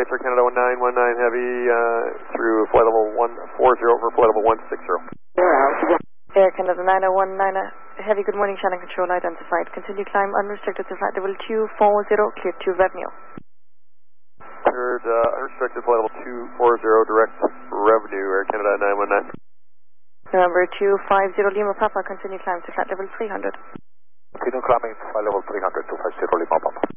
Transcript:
States, Air Canada 1919 Heavy through flight level 140 for flight level 160. Air Canada 9019 Heavy, good morning, Shannon Control identified. Continue climb unrestricted to flight level 240, clear to revenue. Cleared unrestricted flight level 240, direct revenue, Air Canada 919. November 250 Lima Papa, continue climb to flight level 300. Continue climbing to flight level 300, 250 Lima Papa.